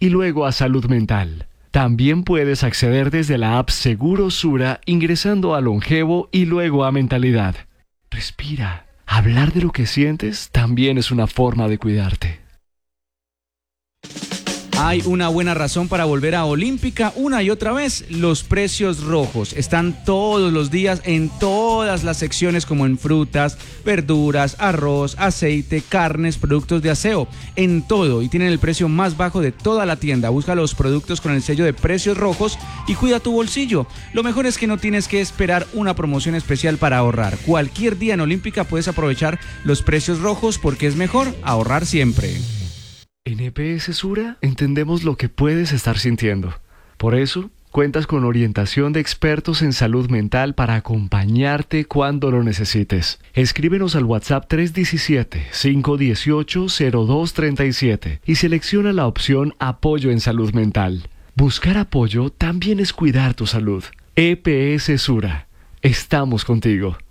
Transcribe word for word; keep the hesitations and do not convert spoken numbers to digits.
y luego a salud mental. También puedes acceder desde la app Seguro Sura ingresando a Longevo y luego a Mentalidad. Respira. Hablar de lo que sientes también es una forma de cuidarte. Hay una buena razón para volver a Olímpica una y otra vez. Los precios rojos están todos los días en todas las secciones, como en frutas, verduras, arroz, aceite, carnes, productos de aseo, en todo, y tienen el precio más bajo de toda la tienda. Busca los productos con el sello de precios rojos y cuida tu bolsillo. Lo mejor es que no tienes que esperar una promoción especial para ahorrar. Cualquier día en Olímpica puedes aprovechar los precios rojos, porque es mejor ahorrar siempre. En E P S Sura entendemos lo que puedes estar sintiendo. Por eso, cuentas con orientación de expertos en salud mental para acompañarte cuando lo necesites. Escríbenos al WhatsApp tres uno siete, cinco uno ocho, cero dos tres siete y selecciona la opción Apoyo en Salud Mental. Buscar apoyo también es cuidar tu salud. E P S Sura. Estamos contigo.